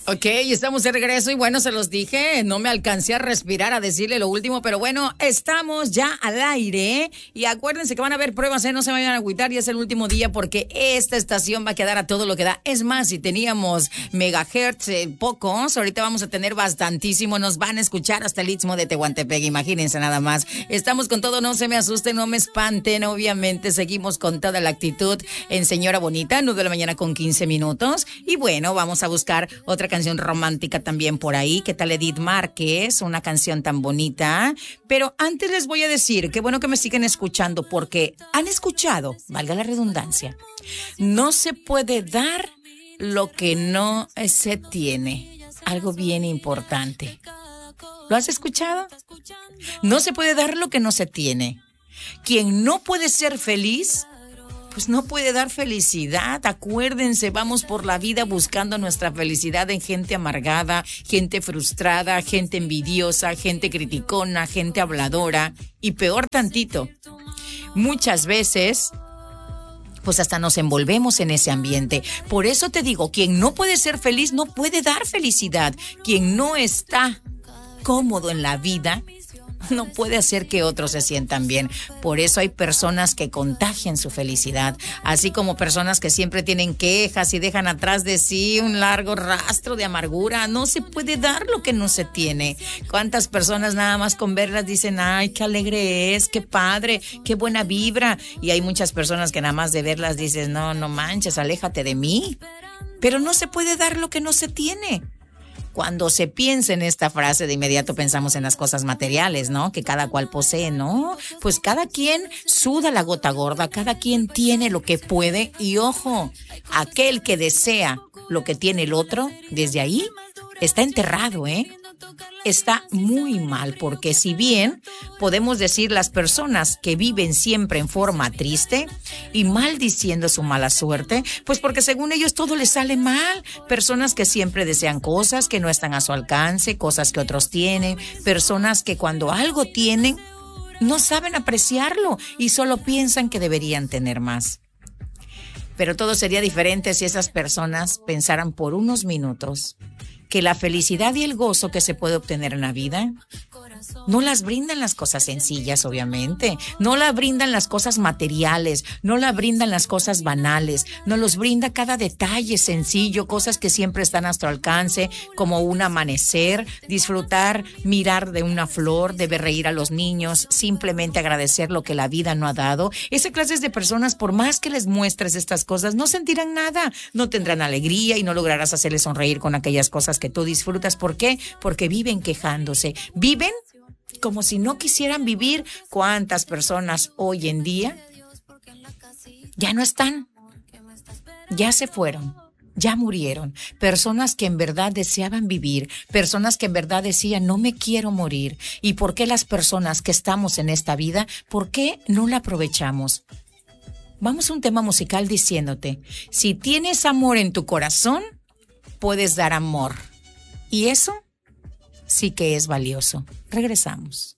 Ok, estamos de regreso y bueno, se los dije, no me alcancé a respirar a decirle lo último, pero bueno, estamos ya al aire y acuérdense que van a haber pruebas, no se vayan a agüitar y es el último día porque esta estación va a quedar a todo lo que da. Es más, si teníamos megahertz pocos, ahorita vamos a tener bastantísimo, nos van a escuchar hasta el Istmo de Tehuantepec, imagínense nada más. Estamos con todo, no se me asusten, no me espanten, obviamente seguimos con toda la actitud en Señora Bonita, 9 de la mañana con 15 minutos y bueno, vamos a buscar otra canción romántica también por ahí. ¿Qué tal Edith Márquez? Una canción tan bonita. Pero antes les voy a decir, qué bueno que me siguen escuchando porque han escuchado, valga la redundancia, no se puede dar lo que no se tiene. Algo bien importante. ¿Lo has escuchado? No se puede dar lo que no se tiene. Quien no puede ser feliz, pues no puede dar felicidad. Acuérdense, vamos por la vida buscando nuestra felicidad en gente amargada, gente frustrada, gente envidiosa, gente criticona, gente habladora y peor tantito. Muchas veces, pues hasta nos envolvemos en ese ambiente. Por eso te digo, quien no puede ser feliz no puede dar felicidad. Quien no está cómodo en la vida no puede hacer que otros se sientan bien. Por eso hay personas que contagian su felicidad, así como personas que siempre tienen quejas y dejan atrás de sí un largo rastro de amargura. No se puede dar lo que no se tiene. ¿Cuántas personas nada más con verlas dicen, ay, qué alegre es, qué padre, qué buena vibra? Y hay muchas personas que nada más de verlas dices, no manches, aléjate de mí. Pero no se puede dar lo que no se tiene. Cuando se piensa en esta frase, de inmediato pensamos en las cosas materiales, ¿no? Que cada cual posee, ¿no? Pues cada quien suda la gota gorda, cada quien tiene lo que puede y ojo, aquel que desea lo que tiene el otro, desde ahí está enterrado, Está muy mal, porque si bien podemos decir las personas que viven siempre en forma triste y maldiciendo su mala suerte, pues porque según ellos todo les sale mal. Personas que siempre desean cosas que no están a su alcance, cosas que otros tienen, personas que cuando algo tienen no saben apreciarlo y solo piensan que deberían tener más. Pero todo sería diferente si esas personas pensaran por unos minutos que la felicidad y el gozo que se puede obtener en la vida no las brindan las cosas sencillas, obviamente. No la brindan las cosas materiales, no la brindan las cosas banales, no los brinda cada detalle sencillo, cosas que siempre están a nuestro alcance, como un amanecer, disfrutar, mirar de una flor, de ver reír a los niños, simplemente agradecer lo que la vida no ha dado. Esa clase de personas, por más que les muestres estas cosas, no sentirán nada, no tendrán alegría y no lograrás hacerles sonreír con aquellas cosas que tú disfrutas. ¿Por qué? Porque viven quejándose, viven como si no quisieran vivir. ¿Cuántas personas hoy en día ya no están? Ya se fueron, ya murieron. Personas que en verdad deseaban vivir, personas que en verdad decían, no me quiero morir. ¿Y por qué las personas que estamos en esta vida, por qué no la aprovechamos? Vamos a un tema musical diciéndote, si tienes amor en tu corazón, puedes dar amor. Y eso sí que es valioso. Regresamos.